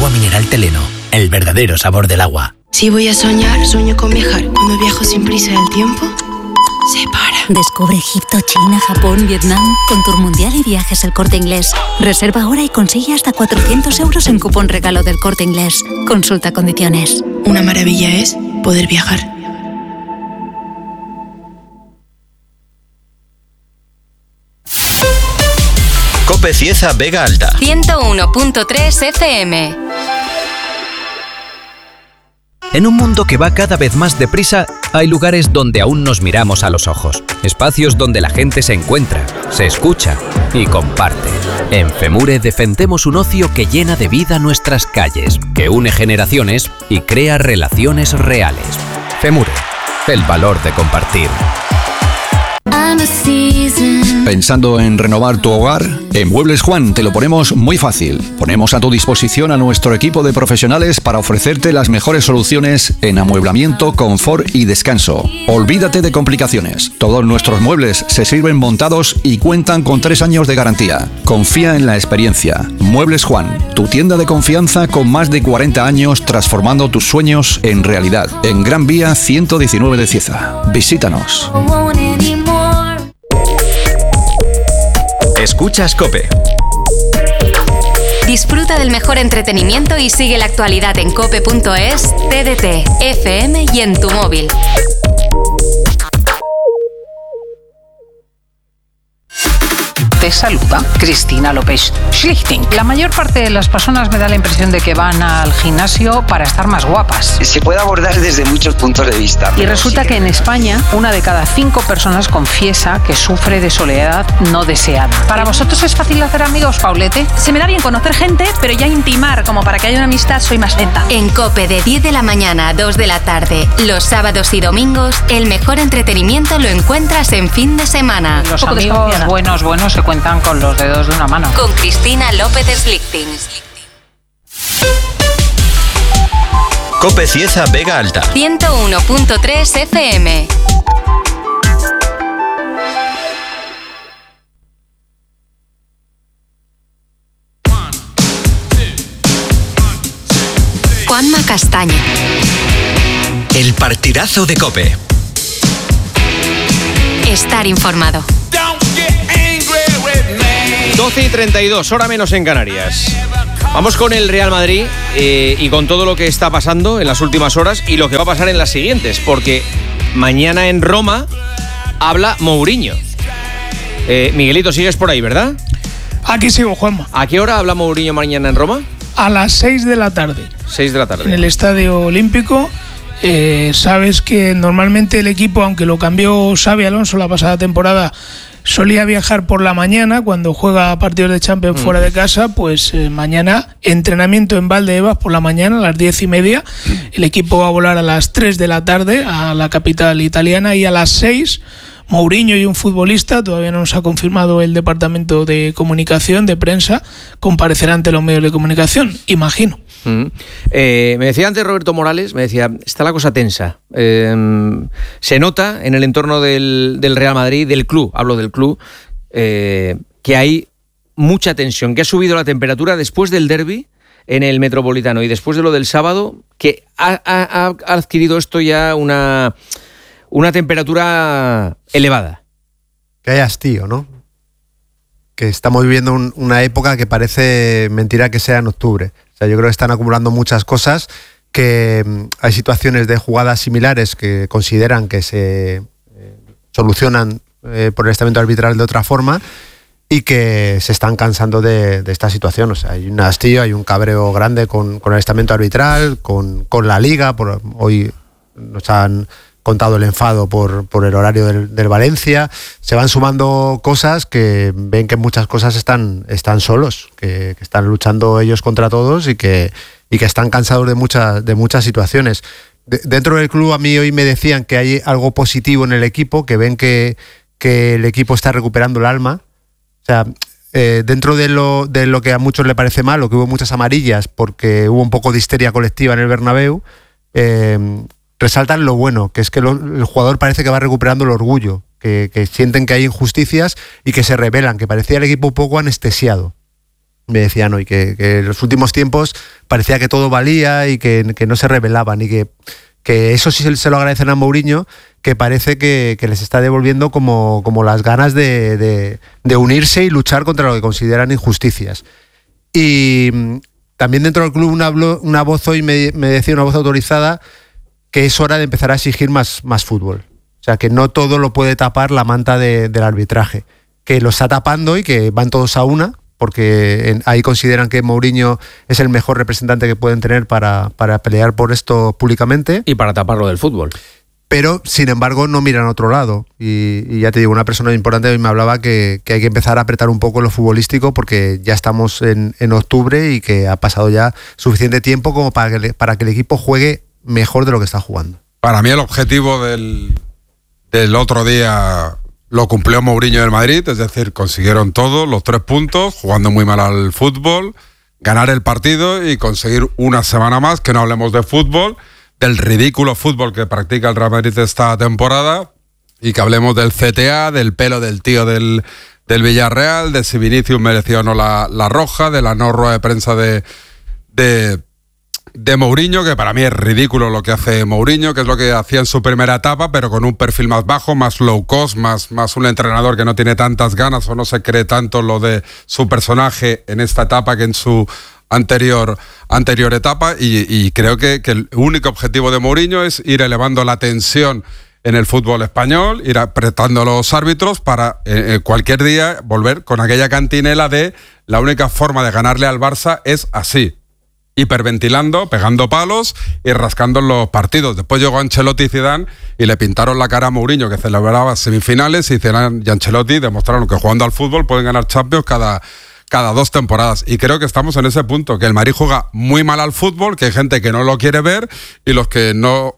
Agua mineral Teleno, el verdadero sabor del agua. Si voy a soñar, sueño con viajar. Cuando viajo sin prisa, el tiempo se para. Descubre Egipto, China, Japón, Vietnam con Tour Mundial y Viajes El Corte Inglés. Reserva ahora y consigue hasta 400 euros en cupón regalo del Corte Inglés. Consulta condiciones. Una maravilla es poder viajar. COPE Cieza Vega Alta 101.3 FM. En un mundo que va cada vez más deprisa, hay lugares donde aún nos miramos a los ojos. Espacios donde la gente se encuentra, se escucha y comparte. En FEMURE defendemos un ocio que llena de vida nuestras calles, que une generaciones y crea relaciones reales. FEMURE, el valor de compartir. ¿Pensando en renovar tu hogar? En Muebles Juan te lo ponemos muy fácil. Ponemos a tu disposición a nuestro equipo de profesionales para ofrecerte las mejores soluciones en amueblamiento, confort y descanso. Olvídate de complicaciones. Todos nuestros muebles se sirven montados y cuentan con 3 años de garantía. Confía en la experiencia. Muebles Juan, tu tienda de confianza con más de 40 años transformando tus sueños en realidad. En Gran Vía 119 de Cieza. Visítanos. Escuchas COPE. Disfruta del mejor entretenimiento y sigue la actualidad en cope.es, TDT, FM y en tu móvil. Te saluda Cristina López Schlichting. La mayor parte de las personas me da la impresión de que van al gimnasio para estar más guapas. Se puede abordar desde muchos puntos de vista. Y resulta que en España, 1 de cada 5 personas confiesa que sufre de soledad no deseada. ¿Para vosotros es fácil hacer amigos, Paulete? Se me da bien conocer gente, pero ya intimar, como para que haya una amistad, soy más lenta. En COPE de 10 de la mañana a 2 de la tarde, los sábados y domingos, el mejor entretenimiento lo encuentras en fin de semana. Los amigos buenos se cuentan con los dedos de una mano. Con Cristina López Schlichting. COPE Cieza Vega Alta 101.3 FM. Juanma Castaño. El partidazo de COPE. Estar informado. 12:32, hora menos en Canarias. Vamos con el Real Madrid y con todo lo que está pasando en las últimas horas y lo que va a pasar en las siguientes, porque mañana en Roma habla Mourinho. Miguelito, sigues por ahí, ¿verdad? Aquí sigo, Juanma. ¿A qué hora habla Mourinho mañana en Roma? A las 6 de la tarde. 6 de la tarde. En el Estadio Olímpico. Sabes que normalmente el equipo, aunque lo cambió Xabi Alonso la pasada temporada, solía viajar por la mañana cuando juega partidos de Champions fuera de casa. Pues mañana entrenamiento en Valdebebas por la mañana a las 10:30. El equipo va a volar a las 3 de la tarde a la capital italiana y a las 6 Mourinho y un futbolista, todavía no nos ha confirmado el departamento de comunicación, de prensa, comparecerán ante los medios de comunicación, imagino. Me decía antes Roberto Morales, me decía, está la cosa tensa. Se nota en el entorno del Real Madrid, del club, hablo del club, que hay mucha tensión, que ha subido la temperatura después del derbi en el Metropolitano y después de lo del sábado, que ha adquirido esto ya una temperatura elevada. Que hay hastío, ¿no? Que estamos viviendo una época que parece mentira que sea en octubre. O sea, yo creo que están acumulando muchas cosas, que hay situaciones de jugadas similares que consideran que se solucionan por el estamento arbitral de otra forma y que se están cansando de esta situación. O sea, hay un hastío, hay un cabreo grande con el estamento arbitral, con la Liga. Hoy nos han contado el enfado por el horario del Valencia. Se van sumando cosas que ven que muchas cosas están solos, que están luchando ellos contra todos y que están cansados de muchas situaciones. Dentro del club a mí hoy me decían que hay algo positivo en el equipo, que ven que el equipo está recuperando el alma. O sea, dentro de lo que a muchos le parece malo, que hubo muchas amarillas porque hubo un poco de histeria colectiva en el Bernabéu, resaltan lo bueno, que es que el jugador parece que va recuperando el orgullo, que sienten que hay injusticias y que se rebelan, que parecía el equipo un poco anestesiado. me decían hoy que en los últimos tiempos parecía que todo valía y que no se rebelaban, y que eso sí se lo agradecen a Mourinho, que parece que les está devolviendo como las ganas de unirse y luchar contra lo que consideran injusticias. Y también dentro del club una voz hoy me decía, una voz autorizada, que es hora de empezar a exigir más fútbol. O sea, que no todo lo puede tapar la manta del arbitraje, que lo está tapando y que van todos a una, porque ahí consideran que Mourinho es el mejor representante que pueden tener para pelear por esto públicamente. Y para taparlo del fútbol. Pero, sin embargo, no miran a otro lado. Y ya te digo, una persona importante hoy me hablaba que hay que empezar a apretar un poco lo futbolístico, porque ya estamos en octubre y que ha pasado ya suficiente tiempo como para que el equipo juegue mejor de lo que está jugando. Para mí el objetivo del otro día lo cumplió Mourinho del Madrid, es decir, consiguieron todo, los 3 puntos, jugando muy mal al fútbol, ganar el partido y conseguir una semana más, que no hablemos de fútbol, del ridículo fútbol que practica el Real Madrid esta temporada, y que hablemos del CTA, del pelo del tío del Villarreal, de si Vinicius mereció o no la roja, de la no rueda de prensa de Mourinho, que para mí es ridículo lo que hace Mourinho, que es lo que hacía en su primera etapa, pero con un perfil más bajo, más low cost, más un entrenador que no tiene tantas ganas o no se cree tanto lo de su personaje en esta etapa que en su anterior etapa, y creo que el único objetivo de Mourinho es ir elevando la tensión en el fútbol español, ir apretando a los árbitros para cualquier día volver con aquella cantinela de la única forma de ganarle al Barça es así, hiperventilando, pegando palos y rascando en los partidos. Después llegó Ancelotti y Zidane y le pintaron la cara a Mourinho, que celebraba semifinales, y Zidane y Ancelotti demostraron que jugando al fútbol pueden ganar Champions cada 2 temporadas. Y creo que estamos en ese punto, que el Madrid juega muy mal al fútbol, que hay gente que no lo quiere ver, y los que no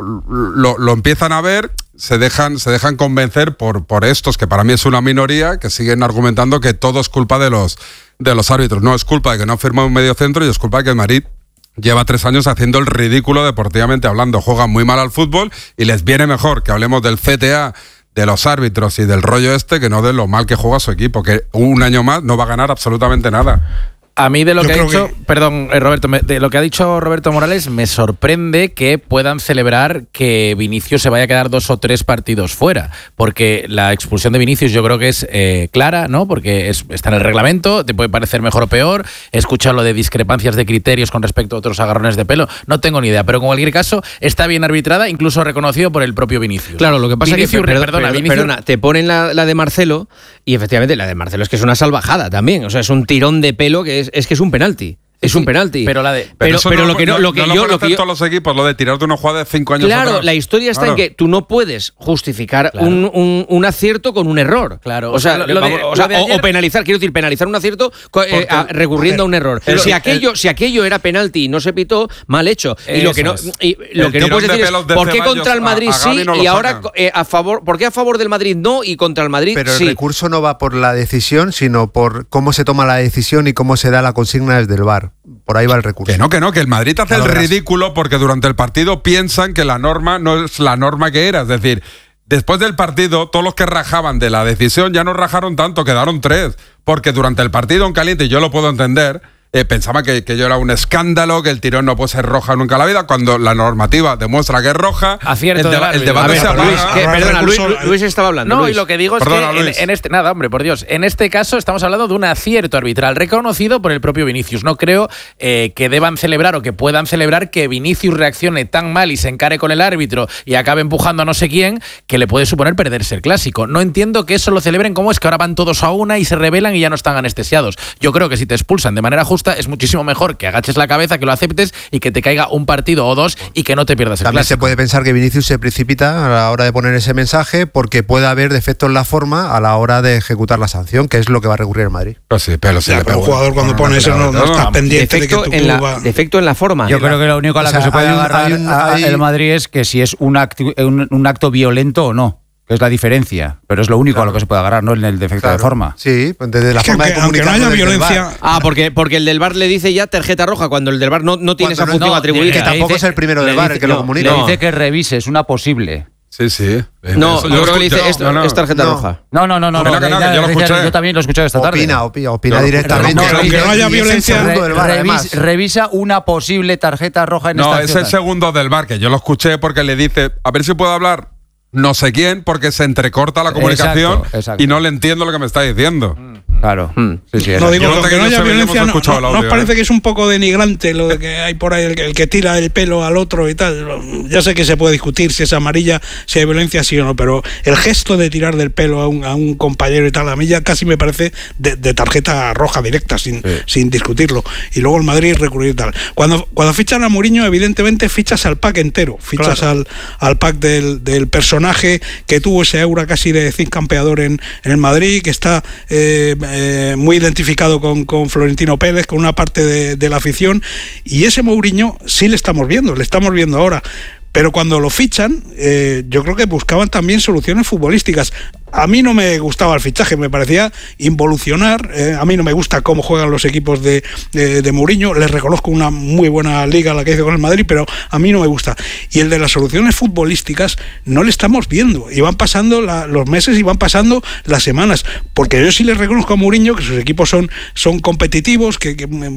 lo empiezan a ver se dejan convencer por estos, que para mí es una minoría, que siguen argumentando que todo es culpa de los árbitros. No, es culpa de que no firma un mediocentro, y es culpa de que el Madrid lleva 3 años haciendo el ridículo deportivamente hablando. Juegan muy mal al fútbol y les viene mejor que hablemos del CTA, de los árbitros y del rollo que no de lo mal que juega su equipo, que un año más no va a ganar absolutamente nada. A mí de lo que ha dicho, perdón, Roberto, de lo que ha dicho Roberto Morales, me sorprende que puedan celebrar que Vinicius se vaya a quedar 2 o 3 partidos fuera, porque la expulsión de Vinicius yo creo que es clara, ¿no? Porque está en el reglamento, te puede parecer mejor o peor. He escuchado lo de discrepancias de criterios con respecto a otros agarrones de pelo, no tengo ni idea, pero en cualquier caso está bien arbitrada, incluso reconocido por el propio Vinicius. Claro, lo que pasa Vinicius, es que, perdona, te ponen la de Marcelo, y efectivamente la de Marcelo es que es una salvajada también, o sea, es un tirón de pelo que es que es un penalti. Es un penalti. Pero lo que yo todos los equipos, lo de tirar de una jugada de 5 años. Claro, atrás. La historia está en que tú no puedes justificar un acierto con un error. Claro. O sea, o penalizar, quiero decir, penalizar un acierto recurriendo a un error. Pero si aquello era penalti y no se pitó, mal hecho. Y lo que no puedes decir es ¿por qué contra el Madrid sí y ahora a favor? ¿Por qué a favor del Madrid no y contra el Madrid sí? Pero el recurso no va por la decisión, sino por cómo se toma la decisión y cómo se da la consigna desde el VAR. Por ahí va el recurso. Que el Madrid hace el ridículo porque durante el partido piensan que la norma no es la norma que era. Es decir, después del partido, todos los que rajaban de la decisión ya no rajaron tanto, quedaron 3. Porque durante el partido en caliente, yo lo puedo entender, pensaba que yo era un escándalo, que el tirón no puede ser roja nunca en la vida, cuando la normativa demuestra que es roja. Acierto el debate se apaga. Luis estaba hablando. No, Luis. Y lo que digo es que en este caso estamos hablando de un acierto arbitral reconocido por el propio Vinicius. No creo que deban celebrar o que puedan celebrar que Vinicius reaccione tan mal y se encare con el árbitro y acabe empujando a no sé quién, que le puede suponer perderse el clásico. No entiendo que eso lo celebren como es que ahora van todos a una y se rebelan y ya no están anestesiados. Yo creo que si te expulsan de manera justa es muchísimo mejor que agaches la cabeza, que lo aceptes y que te caiga un partido o 2 y que no te pierdas el También clásico. se puede pensar que Vinicius se precipita a la hora de poner ese mensaje porque puede haber defectos en la forma a la hora de ejecutar la sanción, que es lo que va a recurrir el Madrid. Pero un jugador cuando pone eso no está pendiente de que tu club defecto en la forma. Yo creo que lo único a la que se puede agarrar el Madrid es que si es un acto violento o no. Es la diferencia, pero es lo único a lo que se puede agarrar, no en el defecto de forma. Sí, desde la forma de comunicar. Aunque no haya violencia. Porque el del VAR le dice ya tarjeta roja, cuando el del VAR no tiene esa función atribuida. Que tampoco es el primero del VAR el que lo comunica. Le dice que revise, es una posible. Sí. No, yo creo que le dice es tarjeta roja. No. Yo también lo he escuchado esta tarde. Opina directamente. Aunque no haya violencia. Revisa una posible tarjeta roja en esta acción. No, es el segundo del VAR, que yo lo escuché porque le dice, a ver si puedo hablar no sé quién, porque se entrecorta la comunicación y no le entiendo lo que me está diciendo. Claro. Sí, no digo que no haya violencia, ¿no os parece que es un poco denigrante lo de que hay por ahí, el que tira el pelo al otro y tal? Ya sé que se puede discutir si es amarilla, si hay violencia, sí o no, pero el gesto de tirar del pelo a un compañero y tal, a mí ya casi me parece de tarjeta roja directa, sin discutirlo. Y luego el Madrid recurrir y tal. Cuando fichan a Mourinho, evidentemente fichas al pack entero, fichas al pack del personaje que tuvo ese aura casi de zinc campeador en el Madrid, que está muy identificado con Florentino Pérez, con una parte de la afición, y ese Mourinho sí le estamos viendo ahora. Pero cuando lo fichan, yo creo que buscaban también soluciones futbolísticas. A mí no me gustaba el fichaje, me parecía involucionar. A mí no me gusta cómo juegan los equipos de Mourinho. Les reconozco una muy buena liga la que hizo con el Madrid, pero a mí no me gusta. Y el de las soluciones futbolísticas no le estamos viendo. Y van pasando los meses y van pasando las semanas. Porque yo sí les reconozco a Mourinho que sus equipos son competitivos, que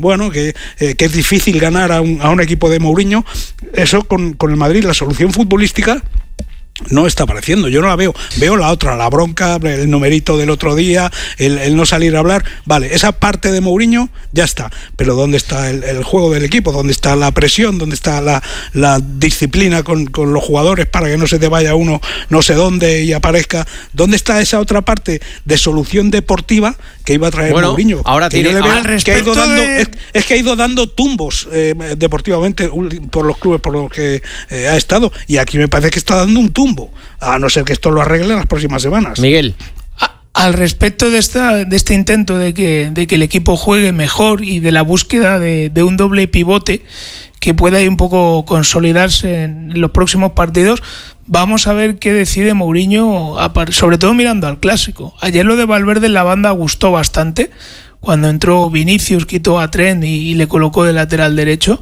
es difícil ganar a un equipo de Mourinho. Eso con el Madrid, la solución futbolística no está apareciendo, yo no la veo. Veo la otra, la bronca, el numerito del otro día, el no salir a hablar. Vale, esa parte de Mourinho ya está, pero ¿dónde está el juego del equipo? ¿Dónde está la presión? ¿Dónde está la disciplina con los jugadores para que no se te vaya uno no sé dónde y aparezca? ¿Dónde está esa otra parte de solución deportiva que iba a traer Mourinho? Ahora tiene que ha ido dando tumbos deportivamente por los clubes por los que ha estado, y aquí me parece que está dando un tumbo, a no ser que esto lo arregle en las próximas semanas. Miguel. Al respecto de este intento de que el equipo juegue mejor y de la búsqueda de un doble pivote que pueda ir un poco consolidarse en los próximos partidos, vamos a ver qué decide Mourinho, sobre todo mirando al clásico. Ayer lo de Valverde en la banda gustó bastante, cuando entró Vinicius, quitó a Trent y le colocó de lateral derecho.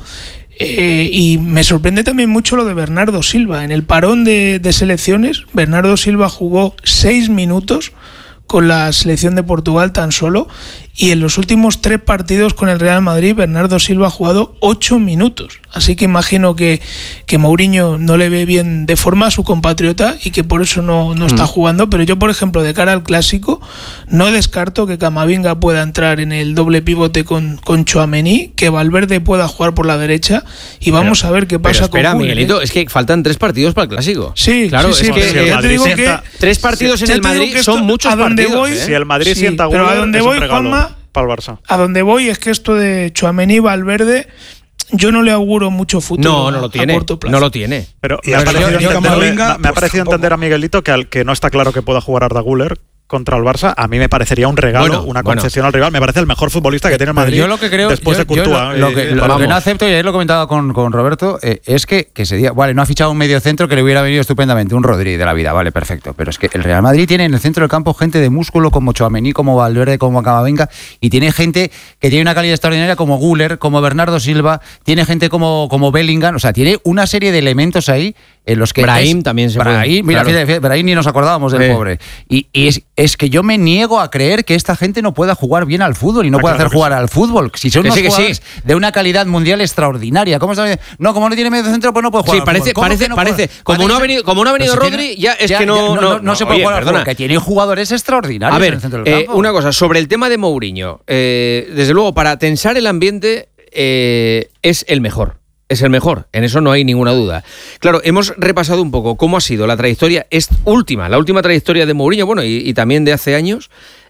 Y me sorprende también mucho lo de Bernardo Silva. En el parón de selecciones, Bernardo Silva jugó 6 minutos con la selección de Portugal tan solo, y en los últimos 3 partidos con el Real Madrid Bernardo Silva ha jugado 8 minutos. Así que imagino que Mourinho no le ve bien de forma a su compatriota y que por eso no está jugando. Pero yo, por ejemplo, de cara al clásico, no descarto que Camavinga pueda entrar en el doble pivote con Tchouaméni, que Valverde pueda jugar por la derecha, y vamos a ver qué pasa con Guller. Miguelito, es que faltan 3 partidos para el clásico. Sí, claro, sí, es que ya te digo que 3 partidos en el Madrid son muchos partidos. Si el Madrid sienta pero a donde voy, Juanma, para el Barça. A donde voy es que esto de Tchouaméni, Valverde, yo no le auguro mucho futuro. No lo tiene. A corto plazo. No lo tiene. Pero me ha parecido entender a Miguelito que no está claro que pueda jugar Arda Güler contra el Barça. A mí me parecería un regalo, una concesión al rival. Me parece el mejor futbolista que tiene el Madrid. Yo lo que creo, después de Courtois. Lo que no acepto, y ayer lo he comentado con Roberto, es que se diga, vale, no ha fichado un mediocentro que le hubiera venido estupendamente, un Rodri de la vida, vale, perfecto. Pero es que el Real Madrid tiene en el centro del campo gente de músculo como Tchouaméni, como Valverde, como Camavinga, y tiene gente que tiene una calidad extraordinaria como Güler, como Bernardo Silva, tiene gente como Bellingham, o sea, tiene una serie de elementos ahí en los que Brahim también se puede. Mira, claro. Brahim ni nos acordábamos del pobre. Y es que yo me niego a creer que esta gente no pueda jugar bien al fútbol y no pueda hacer jugar al fútbol. Si son unos jugadores de una calidad mundial extraordinaria. ¿Cómo está? No, como no tiene medio centro, pues no puede jugar. Sí, parece. Como no ha venido Rodri, ya es que no se puede jugar al fútbol. Que tiene jugadores extraordinarios en el centro del campo. Una cosa, sobre el tema de Mourinho. Desde luego, para tensar el ambiente es el mejor. Es el mejor, en eso no hay ninguna duda. Claro, hemos repasado un poco cómo ha sido la trayectoria la última trayectoria de Mourinho, bueno, y también de hace años,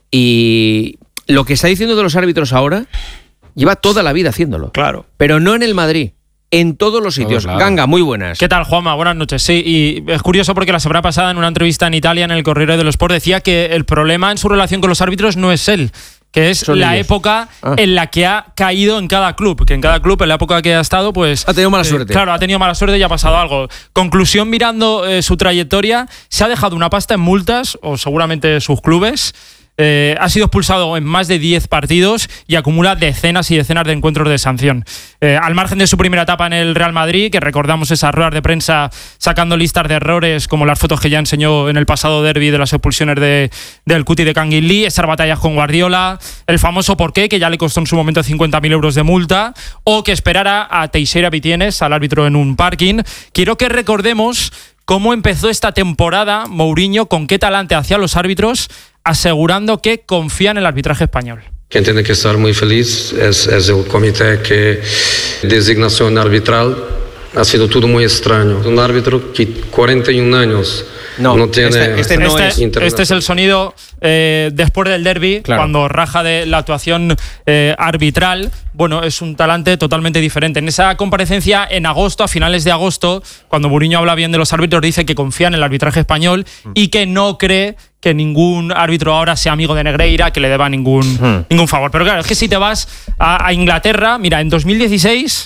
y lo que está diciendo de los árbitros ahora, lleva toda la vida haciéndolo. Claro. Pero no en el Madrid. En todos los sitios. Claro. Ganga, muy buenas. ¿Qué tal, Juanma? Buenas noches. Sí, y es curioso porque la semana pasada en una entrevista en Italia, en el Corriere dello Sport, decía que el problema en su relación con los árbitros no es él, que es la época en la que ha caído en cada club. Que en cada club, en la época que ha estado, pues... Ha tenido mala suerte. Claro, ha tenido mala suerte y ha pasado algo. Conclusión, mirando su trayectoria, se ha dejado una pasta en multas, o seguramente sus clubes, ha sido expulsado en más de 10 partidos y acumula decenas y decenas de encuentros de sanción. Al margen de su primera etapa en el Real Madrid, que recordamos esas ruedas de prensa sacando listas de errores, como las fotos que ya enseñó en el pasado derbi de las expulsiones del Cuti de Canguilí, esas batallas con Guardiola, el famoso porqué, que ya le costó en su momento 50.000 euros de multa, o que esperara a Teixeira Vitienes, al árbitro, en un parking. Quiero que recordemos cómo empezó esta temporada Mourinho, con qué talante hacia los árbitros, asegurando que confía en el arbitraje español. Quien tiene que estar muy feliz es el comité que designación arbitral. Ha sido todo muy extraño. Un árbitro que 41 años no tiene... Este es el sonido después del derbi, claro, cuando raja de la actuación arbitral. Bueno, es un talante totalmente diferente. En esa comparecencia en agosto, a finales de agosto, cuando Mourinho habla bien de los árbitros, dice que confía en el arbitraje español y que no cree que ningún árbitro ahora sea amigo de Negreira, que le deba ningún favor. Pero claro, es que si te vas a Inglaterra, mira, en 2016,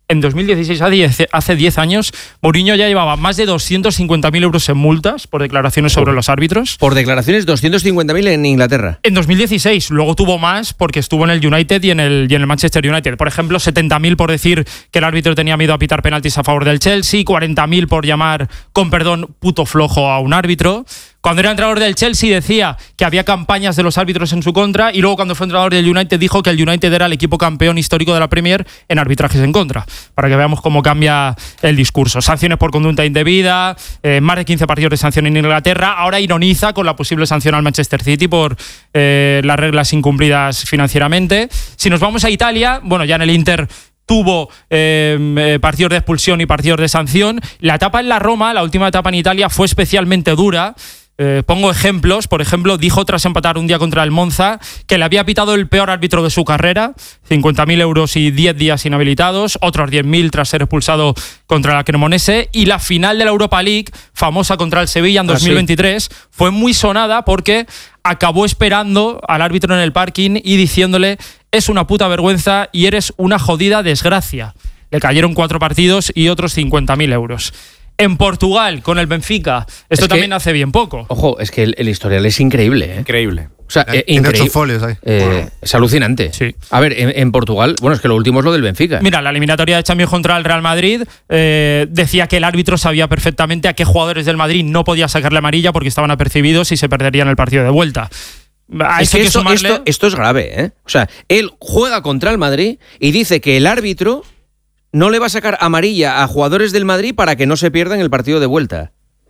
hace 10 años, Mourinho ya llevaba más de 250.000 euros en multas por declaraciones sobre los árbitros. Por declaraciones, 250.000 en Inglaterra. En 2016, luego tuvo más porque estuvo en el United y en el Manchester United. Por ejemplo, 70.000 por decir que el árbitro tenía miedo a pitar penaltis a favor del Chelsea, 40.000 por llamar, con perdón, puto flojo a un árbitro. Cuando era entrenador del Chelsea decía que había campañas de los árbitros en su contra, y luego cuando fue entrenador del United dijo que el United era el equipo campeón histórico de la Premier en arbitrajes en contra, para que veamos cómo cambia el discurso. Sanciones por conducta indebida, más de 15 partidos de sanción en Inglaterra. Ahora ironiza con la posible sanción al Manchester City por las reglas incumplidas financieramente. Si nos vamos a Italia, bueno, ya en el Inter tuvo partidos de expulsión y partidos de sanción. La etapa en la Roma, la última etapa en Italia, fue especialmente dura. Pongo ejemplos. Por ejemplo, dijo tras empatar un día contra el Monza que le había pitado el peor árbitro de su carrera, 50.000 euros y 10 días inhabilitados, otros 10.000 tras ser expulsado contra la Cremonese. Y la final de la Europa League, famosa contra el Sevilla en 2023, fue muy sonada porque acabó esperando al árbitro en el parking y diciéndole: es una puta vergüenza y eres una jodida desgracia. Le cayeron 4 partidos y otros 50.000 euros. En Portugal, con el Benfica, esto también hace bien poco. Ojo, es que el historial es increíble, ¿eh? Increíble. O sea, en 8 folios ahí. Es alucinante. Sí. A ver, en Portugal, bueno, es que lo último es lo del Benfica. Mira, la eliminatoria de Champions contra el Real Madrid decía que el árbitro sabía perfectamente a qué jugadores del Madrid no podía sacarle amarilla porque estaban apercibidos y se perderían el partido de vuelta. Es que esto es grave, ¿eh? O sea, él juega contra el Madrid y dice que el árbitro no le va a sacar amarilla a jugadores del Madrid para que no se pierdan el partido de vuelta.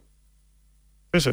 Sí.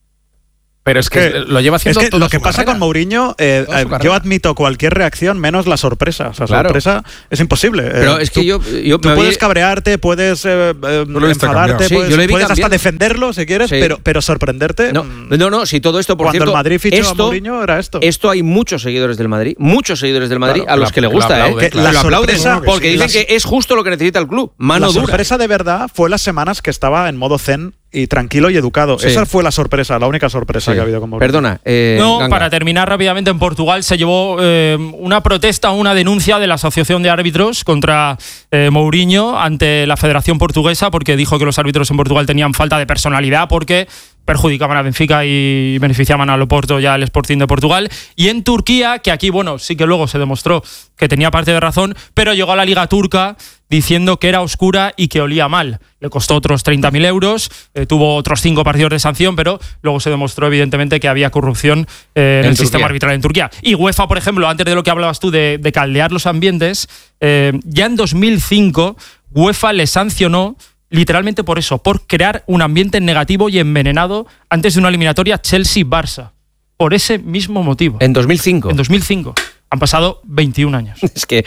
Pero es que lo lleva haciendo es que toda lo que su pasa carrera. con Mourinho, yo admito cualquier reacción menos la sorpresa. O sea, claro, sorpresa es imposible. Pero es que tú puedes cabrearte, puedes enfadarte, sí, puedes hasta defenderlo si quieres, sí, pero sorprenderte. No, si todo esto, por cuando cierto, el Madrid fichó a Mourinho era esto. Esto hay muchos seguidores del Madrid, claro, a los que le gusta, lo aplauden, porque dicen que es justo lo que necesita el club. Mano dura. La sorpresa de verdad fue las semanas que estaba en modo zen y tranquilo y educado. Sí. Esa fue la sorpresa, la única sorpresa que ha habido con Mourinho. Perdona. Ganga. Para terminar rápidamente, en Portugal se llevó una protesta, una denuncia de la Asociación de Árbitros contra Mourinho ante la Federación Portuguesa, porque dijo que los árbitros en Portugal tenían falta de personalidad porque perjudicaban a Benfica y beneficiaban al Oporto y al Sporting de Portugal. Y en Turquía, que aquí, bueno, sí que luego se demostró que tenía parte de razón, pero llegó a la Liga Turca diciendo que era oscura y que olía mal. Le costó otros 30.000 euros, tuvo otros 5 partidos de sanción, pero luego se demostró evidentemente que había corrupción en el sistema arbitral en Turquía. Y UEFA, por ejemplo, antes de lo que hablabas tú de caldear los ambientes, ya en 2005 UEFA le sancionó literalmente por eso, por crear un ambiente negativo y envenenado antes de una eliminatoria Chelsea-Barça. Por ese mismo motivo. ¿En 2005? En 2005. Han pasado 21 años. Es que,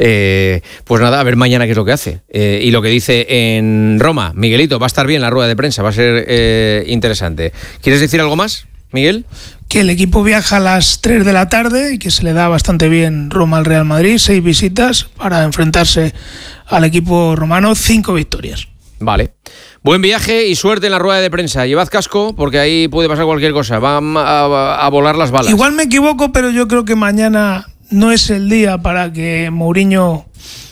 pues nada, a ver mañana qué es lo que hace. Y lo que dice en Roma, Miguelito, va a estar bien la rueda de prensa, va a ser interesante. ¿Quieres decir algo más, Miguel? Que el equipo viaja a las 3 de la tarde y que se le da bastante bien Roma al Real Madrid, 6 visitas para enfrentarse al equipo romano, 5 victorias. Vale. Buen viaje y suerte en la rueda de prensa. Llevad casco porque ahí puede pasar cualquier cosa. Van a volar las balas. Igual me equivoco, pero yo creo que mañana no es el día para que Mourinho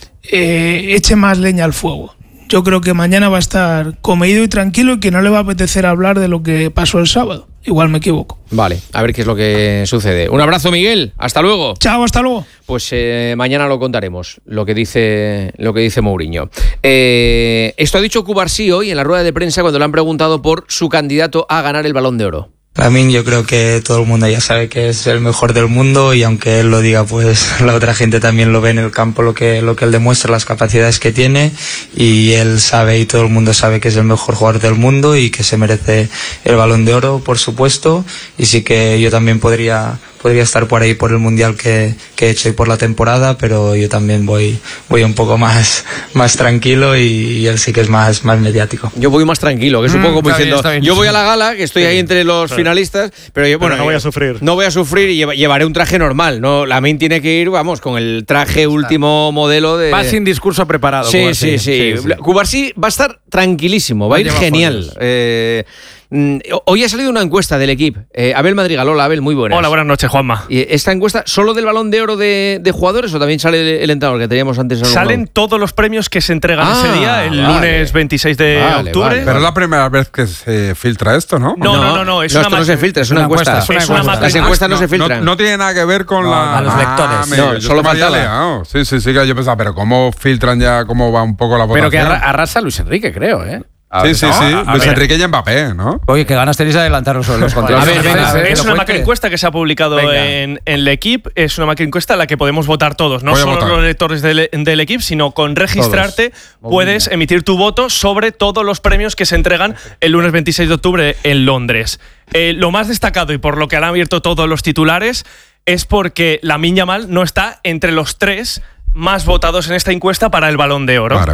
eche más leña al fuego. Yo creo que mañana va a estar comedido y tranquilo y que no le va a apetecer hablar de lo que pasó el sábado. igual me equivoco. Vale, a ver qué es lo que sucede. Un abrazo, Miguel. Hasta luego. Chao, hasta luego. Pues mañana lo contaremos, lo que dice Mourinho. Esto ha dicho Cubarsí hoy en la rueda de prensa cuando le han preguntado por su candidato a ganar el Balón de Oro. Lamine, yo creo que todo el mundo ya sabe que es el mejor del mundo y aunque él lo diga, pues la otra gente también lo ve en el campo, lo que él demuestra, las capacidades que tiene, y él sabe y todo el mundo sabe que es el mejor jugador del mundo y que se merece el Balón de Oro, por supuesto, y sí que yo también podría estar por ahí por el mundial que he hecho y por la temporada, pero yo también voy un poco más tranquilo y él sí que es más mediático. Yo voy más tranquilo, que es un poco como diciendo, yo voy a la gala, que estoy ahí entre los finalistas, pero yo, bueno, no voy a sufrir. No voy a sufrir y llevaré un traje normal, ¿no? Lamine tiene que ir, vamos, con el traje último modelo de... Va sin discurso preparado. Sí. Cubarsí va a estar tranquilísimo, va a ir genial. Hoy ha salido una encuesta del equipo. Abel Madrigal, hola Abel, muy buenas. Hola, buenas noches, Juanma. ¿Y esta encuesta solo del Balón de Oro de jugadores o también sale el entrenador que teníamos antes? Salen todos los premios que se entregan ese día, el lunes 26 de octubre. Vale. Pero es la primera vez que se filtra esto, ¿no? No, esto no se filtra, es una encuesta. Las encuestas no se filtran. No tiene nada que ver con a los lectores. Solo faltaba. Sí, que yo pensaba, pero ¿cómo filtran ya, cómo va un poco la votación? Pero que arrasa Luis Enrique, creo, ¿eh? Sí. Luis Enrique y Mbappé, ¿no? Oye, qué ganas tenéis de adelantar los contratos. Es una macroencuesta que se ha publicado en L'Equipe. Es una macroencuesta en la que podemos votar todos. No solo los lectores del Equipe, sino con registrarte puedes emitir tu voto sobre todos los premios que se entregan el lunes 26 de octubre en Londres. Lo más destacado y por lo que han abierto todos los titulares es porque Lamine Yamal no está entre los 3 más votados en esta encuesta para el Balón de Oro.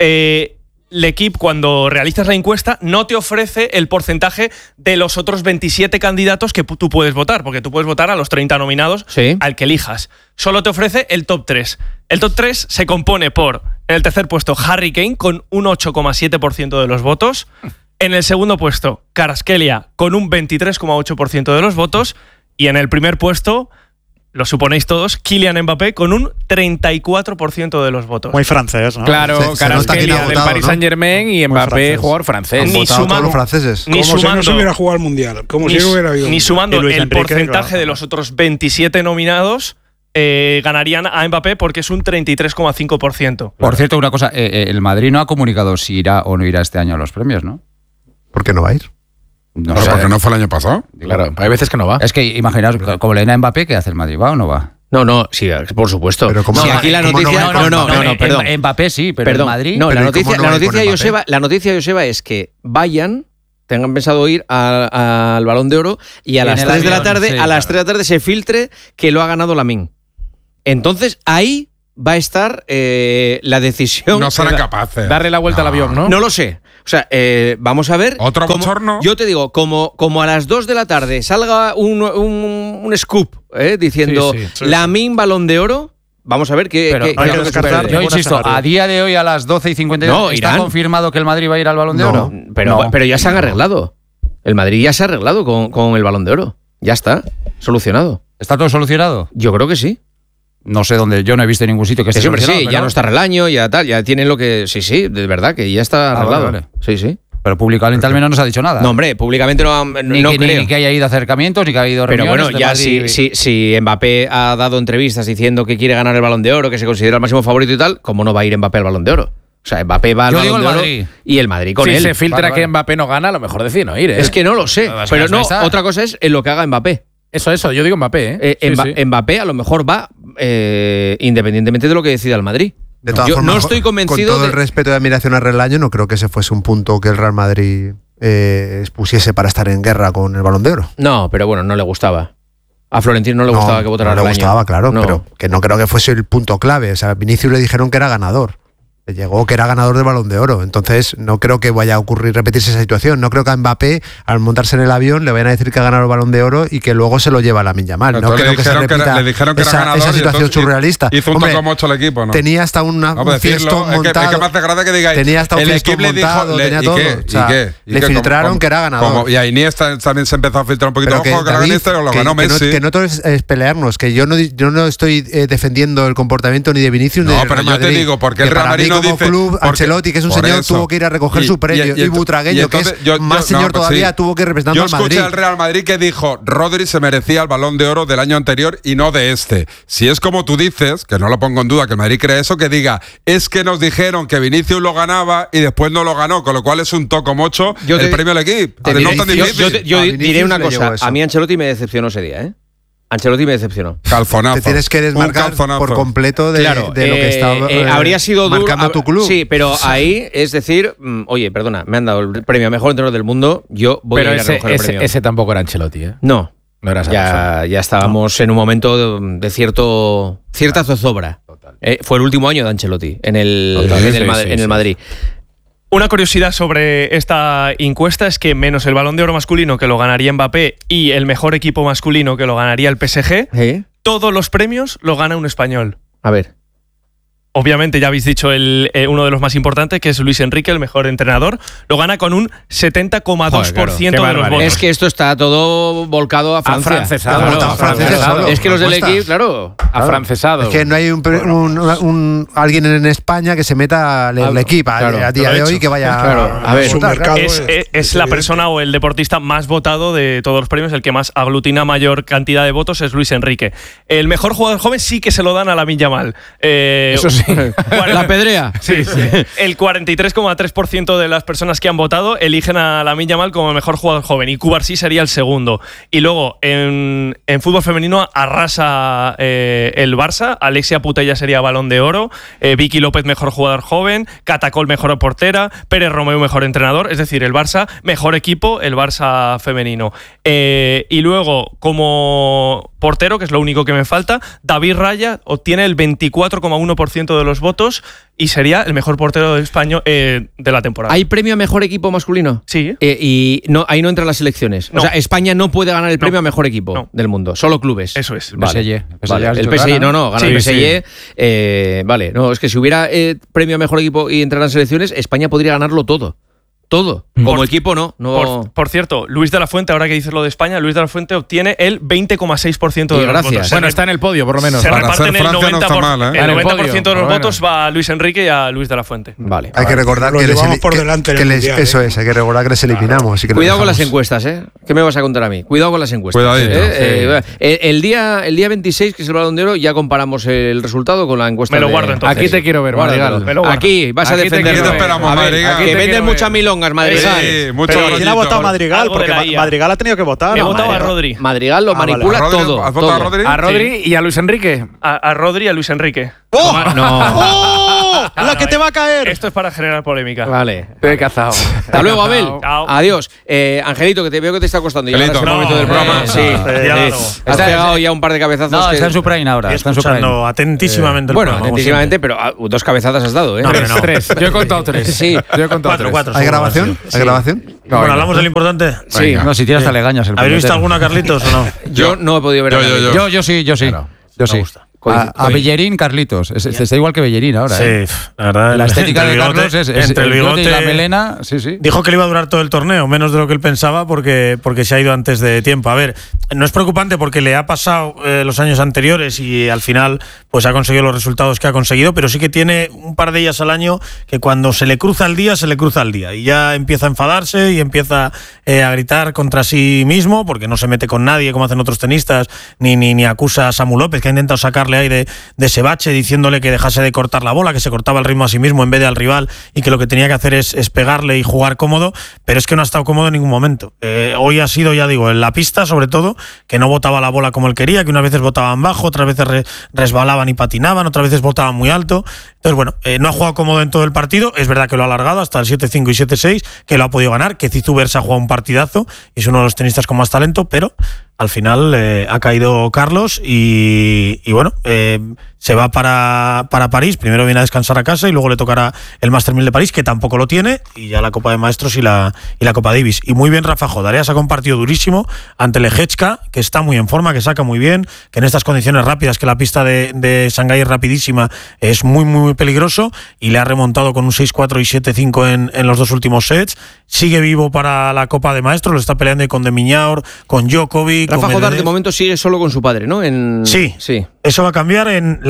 L'Equipe, cuando realizas la encuesta, no te ofrece el porcentaje de los otros 27 candidatos que tú puedes votar, porque tú puedes votar a los 30 nominados al que elijas. Solo te ofrece el top 3. El top 3 se compone por, en el tercer puesto, Harry Kane, con un 8,7% de los votos. En el segundo puesto, Kvaratskhelia, con un 23,8% de los votos. Y en el primer puesto, lo suponéis todos, Kylian Mbappé con un 34% de los votos. Muy francés, ¿no? Claro, Kvaratskhelia del Paris Saint-Germain y Mbappé jugador francés. Ni sumando los franceses. Como si no se hubiera jugado al Mundial. Como si no hubiera habido. Ni sumando el porcentaje de los otros 27 nominados, ganarían a Mbappé porque es un 33,5%. Por cierto, una cosa, el Madrid no ha comunicado si irá o no irá este año a los premios, ¿no? ¿Por qué no va a ir? No, porque no fue el año pasado. Claro, hay veces que no va. Es que imaginaos, como le den a Mbappé, ¿qué hace el Madrid? ¿Va o no va? No, sí, por supuesto. Pero si aquí la noticia... No, perdón. Mbappé sí, pero el Madrid... No, la noticia, Joseba, es que vayan, tengan pensado ir al Balón de Oro y a las 3 de la tarde, a las 3 de la tarde se filtre que lo ha ganado Lamine. Entonces, ahí va a estar la decisión... No serán capaces. Darle la vuelta al avión, ¿no? No lo sé. O sea, vamos a ver... ¿Otro bochorno? Yo te digo, como a las 2 de la tarde salga un scoop diciendo Lamine Balón de Oro, vamos a ver qué... hay que descartar. Yo insisto, a día de hoy a las 12:52 ¿está confirmado que el Madrid va a ir al Balón de Oro? Pero ya se han arreglado. El Madrid ya se ha arreglado con el Balón de Oro. Ya está, solucionado. ¿Está todo solucionado? Yo creo que sí. No sé dónde, yo no he visto en ningún sitio que esté solucionado. Sí, ya no está Relaño, ya tal, ya tienen lo que... Sí, de verdad, que ya está arreglado. Vale. Sí. Pero públicamente al menos no se ha dicho nada. No, hombre, públicamente no creo. Ni que haya ido acercamientos, ni que haya ido reuniones. Pero bueno, ya si Mbappé ha dado entrevistas diciendo que quiere ganar el Balón de Oro, que se considera el máximo favorito y tal, ¿cómo no va a ir Mbappé al Balón de Oro? O sea, Mbappé va al Balón de Oro y el Madrid con él. Si se filtra que Mbappé no gana, a lo mejor decide no ir, ¿eh? Es que no lo sé. Pero no, otra cosa es en lo que haga Mbappé. Eso, yo digo Mbappé, ¿eh? Mbappé a lo mejor va independientemente de lo que decida el Madrid. De todas formas, no estoy convencido. Con todo el respeto y admiración a Relaño, no creo que ese fuese un punto que el Real Madrid expusiese para estar en guerra con el Balón de Oro. No, pero bueno, no le gustaba. A Florentino no le gustaba que votara a Relaño. No le gustaba, claro, pero que no creo que fuese el punto clave. O sea, a Vinicius le dijeron que era ganador. Llegó que era ganador del Balón de Oro. Entonces no creo que vaya a repetirse esa situación. No creo que a Mbappé, al montarse en el avión, le vayan a decir que ha ganado el Balón de Oro y que luego se lo lleva a Lamine Yamal. No creo que se repita esa situación surrealista. Hizo un 1,8 al equipo, ¿no? Tenía hasta un fiestón montado. Es que me hace gracia que digáis. Tenía hasta un fiestón montado, tenía todo. Le filtraron que era ganador. Y a Iniesta también se empezó a filtrar un poquito. Ojo, que Iniesta lo ganó Messi. Que no todo es pelearnos. Que yo no estoy defendiendo el comportamiento ni de Vinicius ni de Real Madrid. No, pero yo te digo, porque el Real Madrid como club, Ancelotti, que es un señor, tuvo que ir a recoger su premio. Y Butragueño, entonces, que es más señor todavía, tuvo que ir representando al Madrid. Yo escuché al Real Madrid que dijo, Rodri se merecía el Balón de Oro del año anterior y no de este. Si es como tú dices, que no lo pongo en duda, que el Madrid cree eso, que diga, es que nos dijeron que Vinicius lo ganaba y después no lo ganó, con lo cual es un toco mocho el premio al equipo. Yo diré una cosa, a mí Ancelotti me decepcionó ese día, ¿eh? Ancelotti me decepcionó. Calzonazo. Te tienes que desmarcar por completo de lo que está habría sido marcando tu club. Sí, pero ahí es decir, oye, perdona, me han dado el premio a mejor entrenador del mundo, yo voy a ir a recoger el premio. Ese tampoco era Ancelotti, ¿eh? No. No era esa ya estábamos en un momento de cierta zozobra. Fue el último año de Ancelotti en el Madrid. Una curiosidad sobre esta encuesta es que menos el Balón de Oro masculino que lo ganaría Mbappé y el mejor equipo masculino que lo ganaría el PSG, todos los premios lo gana un español. A ver. Obviamente ya habéis dicho uno de los más importantes, que es Luis Enrique, el mejor entrenador. Lo gana con un 70,2% de los votos. Es que esto está todo volcado a Francia. Afrancesado. Es que los del equipo, claro, afrancesado. Es que no hay alguien en España que se meta al equipo a día de hoy que vaya a ver. Es la persona o el deportista más votado de todos los premios, el que más aglutina mayor cantidad de votos es Luis Enrique. El mejor jugador joven sí que se lo dan a Lamine Yamal. Eso sí. La pedrea. Sí. El 43,3% de las personas que han votado eligen a Lamine Yamal como el mejor jugador joven y Cubarsí sería el segundo. Y luego en fútbol femenino arrasa el Barça, Alexia Putellas sería Balón de Oro, Vicky López mejor jugador joven, Catacol mejor portera, Pérez Romeu mejor entrenador, es decir, el Barça mejor equipo, el Barça femenino. Y luego como portero, que es lo único que me falta, David Raya obtiene el 24,1% de los votos y sería el mejor portero español de la temporada. ¿Hay premio a mejor equipo masculino? Sí. Y no, ahí no entran las selecciones. No. O sea, España no puede ganar el premio a mejor equipo del mundo, solo clubes. Eso es. Vale. El PSG, gana el PSG. Vale, no, es que si hubiera premio a mejor equipo y entraran selecciones, España podría ganarlo todo. Como equipo no. Por cierto, Luis de la Fuente, ahora que dices lo de España, Luis de la Fuente obtiene el 20,6% de los votos. Bueno, está en el podio, por lo menos. Se reparten el 90% de los votos va a Luis Enrique y a Luis de la Fuente. Vale. Hay que recordar que eso es, hay que recordar que les eliminamos. Cuidado con las encuestas, ¿eh? ¿Qué me vas a contar a mí? Cuidado con las encuestas. El día 26, que es el Balón de Oro, ya comparamos el resultado con la encuesta. Me lo guardo entonces. Aquí te quiero ver, Madrigal. Aquí vas a defender. Aquí te esperamos, Madrigal. Que vendes mucha milonga. Madrigal. ¿Quién ha votado Madrigal? Porque Madrigal ha tenido que votar. He votado a Rodri. Madrigal lo manipula todo. ¿Has votado a Rodri? ¿A Rodri y a Luis Enrique? A Rodri y a Luis Enrique. ¡Oh! ¡Oh! ¡La que te va a caer! Esto es para generar polémica. Vale. Te he cazado. Hasta luego, Abel. Adiós. Angelito, que te veo que te está costando. Ya es el momento del programa. Has pegado ya un par de cabezazos. No, está en su prime ahora. Está escuchando atentísimamente. Bueno, atentísimamente, pero 2 cabezadas has dado, ¿eh? No. 3. Yo he contado 3. Sí. Yo he contado 4. ¿Hay grabación? Bueno, hablamos de lo importante. Sí. No, si tiras legañas. ¿Habéis visto alguna, Carlitos, o no? Yo no he podido ver Yo sí. Yo sí. A Bellerín, Carlitos. Está igual que Bellerín ahora. Sí, la verdad. La estética de Carlos es entre el bigote y la melena. Sí. Dijo que le iba a durar todo el torneo, menos de lo que él pensaba, porque se ha ido antes de tiempo. A ver, no es preocupante porque le ha pasado los años anteriores y al final pues ha conseguido los resultados que ha conseguido, pero sí que tiene un par de días al año que cuando se le cruza el día, se le cruza el día. Y ya empieza a enfadarse y empieza a gritar contra sí mismo, porque no se mete con nadie como hacen otros tenistas, ni acusa a Samu López, que ha intentado sacarle ahí de ese bache, diciéndole que dejase de cortar la bola, que se cortaba el ritmo a sí mismo en vez de al rival y que lo que tenía que hacer es pegarle y jugar cómodo, pero es que no ha estado cómodo en ningún momento. Hoy ha sido, ya digo, en la pista sobre todo, que no botaba la bola como él quería, que unas veces botaban bajo, otras veces resbalaban y patinaban, otras veces botaban muy alto. Entonces, bueno, no ha jugado cómodo en todo el partido, es verdad que lo ha alargado hasta el 7-5 y 7-6, que lo ha podido ganar, que Zizubers ha jugado un partidazo y es uno de los tenistas con más talento, pero al final ha caído Carlos y bueno, se va para París. Primero viene a descansar a casa y luego le tocará el Master 1000 de París, que tampoco lo tiene, y ya la Copa de Maestros y la Copa Davis. Y muy bien Rafa Jodareas, ha compartido durísimo ante Leječka, que está muy en forma, que saca muy bien, que en estas condiciones rápidas, que la pista de Shanghái es rapidísima, es muy, muy peligroso, y le ha remontado con un 6-4 y 7-5 en los 2 últimos sets. Sigue vivo para la Copa de Maestros, lo está peleando con De Minaur, con Djokovic. Rafa Jodar de momento sigue solo con su padre, ¿no? Sí. Eso va a cambiar. En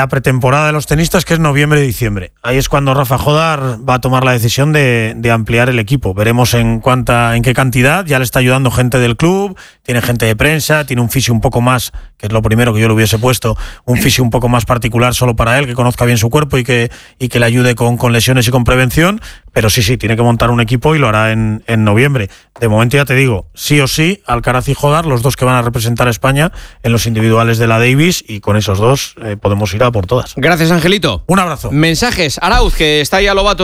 la pretemporada de los tenistas, que es noviembre y diciembre. Ahí es cuando Rafa Jodar va a tomar la decisión de ampliar el equipo. Veremos en qué cantidad. Ya le está ayudando gente del club, tiene gente de prensa, tiene un fisio un poco más, que es lo primero que yo le hubiese puesto, un fisio un poco más particular solo para él, que conozca bien su cuerpo y que le ayude con lesiones y con prevención. Pero sí, tiene que montar un equipo y lo hará en noviembre. De momento ya te digo, sí o sí, Alcaraz y Jodar, los dos que van a representar a España en los individuales de la Davis, y con esos dos podemos ir a por todas. Gracias, Angelito. Un abrazo. Mensajes. Arauz, que está ahí a Lobato.